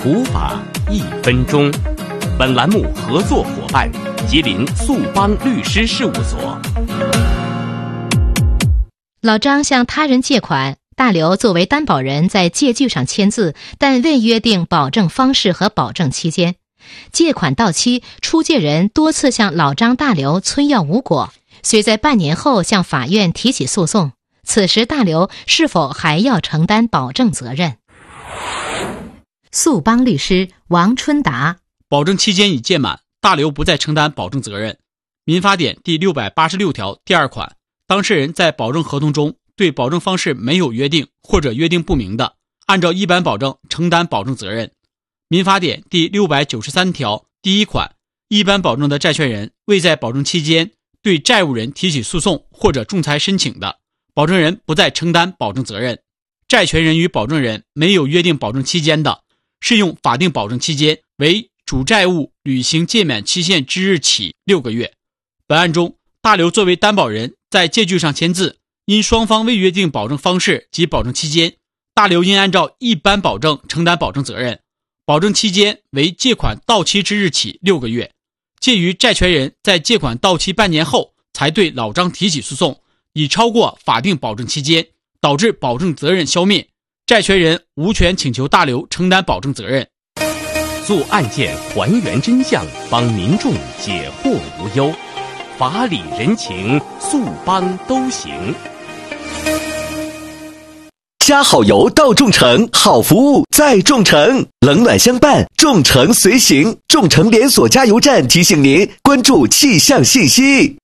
普法1分钟。本栏目合作伙伴吉林速邦律师事务所。 老张向他人借款，大刘作为担保人在借据上签字，但未约定保证方式和保证期间。借款到期，出借人多次向老张、大刘催要无果，遂在半年后向法院提起诉讼。此时大刘是否还要承担保证责任？速邦律师王春达： 保证期间已届满，大刘不再承担保证责任。民法典第686条第2款，当事人在保证合同中对保证方式没有约定或者约定不明的，按照一般保证承担保证责任。民法典第693条第1款，一般保证的债权人未在保证期间对债务人提起诉讼或者仲裁申请的，保证人不再承担保证责任。债权人与保证人没有约定保证期间的，适用法定保证期间为主债务履行届满期限之日起6个月。本案中，大刘作为担保人在借据上签字，因双方未约定保证方式及保证期间，大刘应按照一般保证承担保证责任。保证期间为借款到期之日起6个月。鉴于债权人在借款到期半年后才对老张提起诉讼，已超过法定保证期间，导致保证责任消灭，债权人无权请求大刘承担保证责任。 做案件还原真相，帮民众解惑无忧，法理人情，速邦都行。 加好油到众诚，好服务在众诚，冷暖相伴，众诚随行。众诚连锁加油站提醒您关注气象信息。